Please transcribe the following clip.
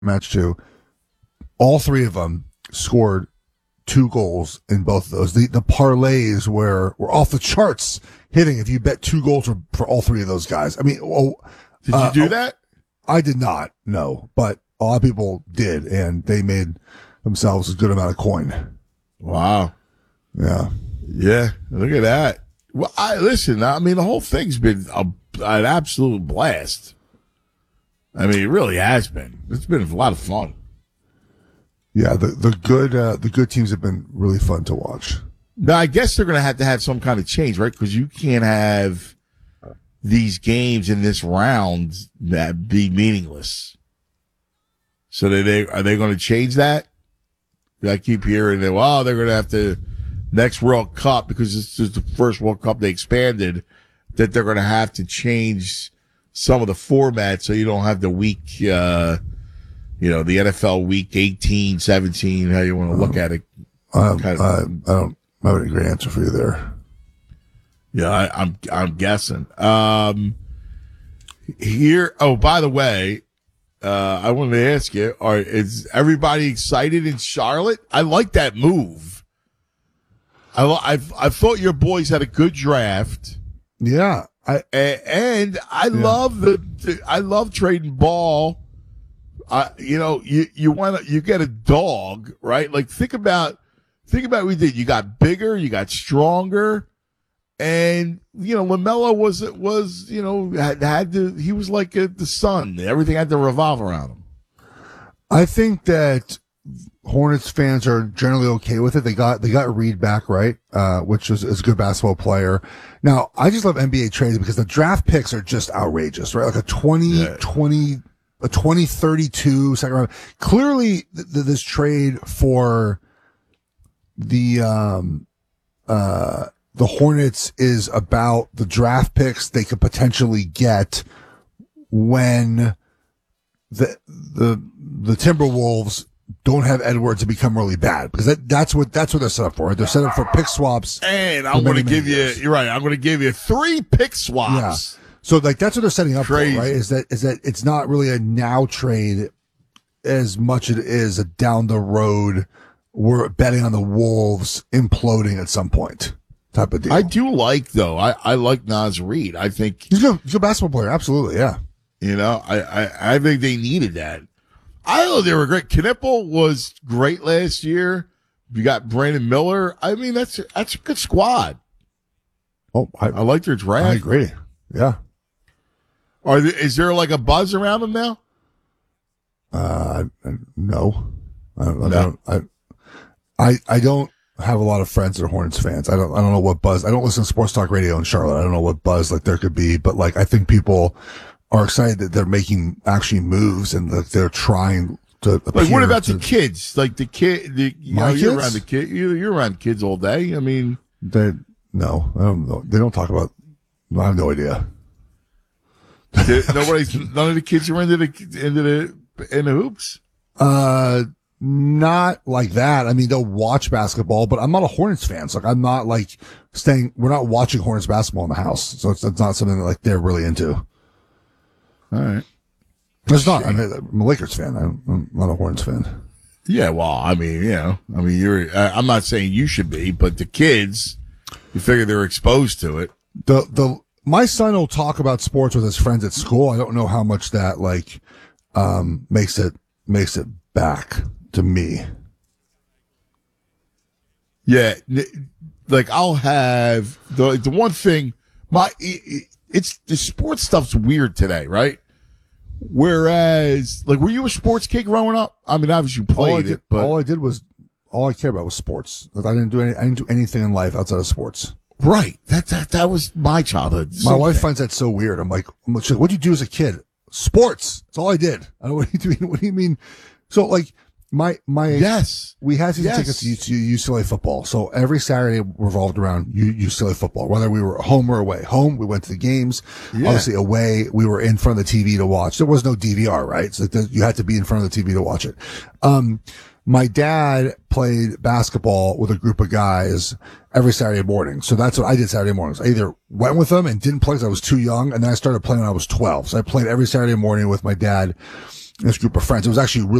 match too. All three of them scored 2 goals in both of those. The parlays were off the charts hitting if you bet 2 goals for all three of those guys. I mean, did you do that? I did not, no, but a lot of people did, and they made themselves a good amount of coin. Wow. Yeah. Yeah. Look at that. Well, the whole thing's been an absolute blast. I mean, it really has been. It's been a lot of fun. Yeah, the good teams have been really fun to watch. Now, I guess they're going to have some kind of change, right? Because you can't have these games in this round that be meaningless. So are they going to change that? I keep hearing that, well, they're going to have to, next World Cup, because this is the first World Cup they expanded, that they're going to have to change some of the formats so you don't have the week, the NFL week 18, 17, how you want to look at it. I don't have any great answer for you there. Yeah, I'm guessing. Here, oh, by the way, I wanted to ask you, is everybody excited in Charlotte? I like that move. I thought your boys had a good draft. Yeah. I love trading ball. You get a dog, right? Like think about what we did. You got bigger, you got stronger, and LaMelo he was like the sun. Everything had to revolve around him. I think that Hornets fans are generally okay with it. They got Reed back, right? Which is a good basketball player. Now, I just love NBA trades because the draft picks are just outrageous, right? Like a 2032 second round. Clearly, this trade for the Hornets is about the draft picks they could potentially get when the Timberwolves don't have Edwards to become really bad, because that's what they're set up for. Right? They're set up for pick swaps. And I'm going to give you, you're right. I'm going to give you 3 pick swaps. Yeah. So like that's what they're setting up for, right? Is that it's not really a now trade as much as it is a down the road. We're betting on the Wolves imploding at some point type of deal. I do like though. I like Naz Reid. I think he's a basketball player. Absolutely. Yeah. I think they needed that. I know they were great. Knipple was great last year. You got Brandon Miller. I mean, that's a good squad. Oh, I like their draft. I agree. Yeah. Is there like a buzz around them now? No. I don't have a lot of friends that are Hornets fans. I don't know what buzz. I don't listen to sports talk radio in Charlotte. I don't know what buzz like there could be, but like I think people are excited that they're making actually moves and that they're trying to. Like, what about the kids? Like the kid, you're around the kid. You're around kids all day. I mean, no, I don't know. They don't talk about. I have no idea. None of the kids are into the hoops. Not like that. I mean, they'll watch basketball, but I'm not a Hornets fan. So like, I'm not like we're not watching Hornets basketball in the house. So it's not something that like they're really into. All right. It's not. I'm a Lakers fan. I'm not a Hornets fan. Yeah. Well, I mean, I'm not saying you should be, but the kids, you figure they're exposed to it. My son will talk about sports with his friends at school. I don't know how much that like, makes it back to me. Yeah. Like I'll have the one thing, it's the sports stuff's weird today, right? Whereas, like, were you a sports kid growing up? I mean, obviously you played it, but all I cared about was sports. Like, I didn't do anything in life outside of sports. Right. That was my childhood. My wife finds that so weird. I'm like, she's like, what'd you do as a kid? Sports. That's all I did. I don't know what do you mean? So like, yes, we had season tickets to UCLA football. So every Saturday revolved around UCLA football, whether we were home or away. Home, we went to the games. Yeah. Obviously away, we were in front of the TV to watch. There was no DVR, right? So you had to be in front of the TV to watch it. My dad played basketball with a group of guys every Saturday morning. So that's what I did Saturday mornings. I either went with them and didn't play because I was too young, and then I started playing when I was 12. So I played every Saturday morning with my dad this group of friends. It was actually really